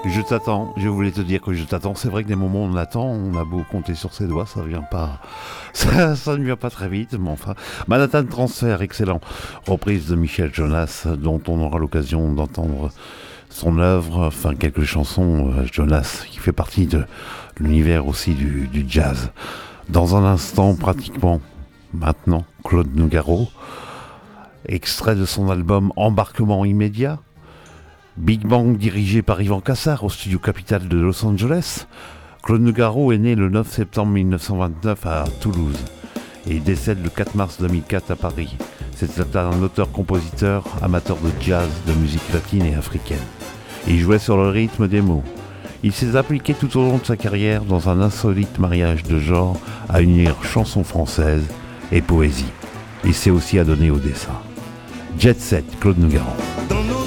Je t'attends, je voulais te dire que je t'attends. C'est vrai que des moments on attend, on a beau compter sur ses doigts, ça vient pas, ça ne vient pas très vite, mais enfin. Manhattan Transfer, excellent. Reprise de Michel Jonas, dont on aura l'occasion d'entendre son œuvre, enfin quelques chansons. Jonas, qui fait partie de l'univers aussi du jazz. Dans un instant, pratiquement, maintenant, Claude Nougaro, extrait de son album Embarquement immédiat. Big Bang dirigé par Yvan Cassar au studio Capitol de Los Angeles. Claude Nougaro est né le 9 septembre 1929 à Toulouse et il décède le 4 mars 2004 à Paris. C'est un auteur-compositeur amateur de jazz, de musique latine et africaine. Il jouait sur le rythme des mots. Il s'est appliqué tout au long de sa carrière dans un insolite mariage de genre à unir chanson française et poésie. Il s'est aussi adonné au dessin. Jet Set, Claude Nougaro.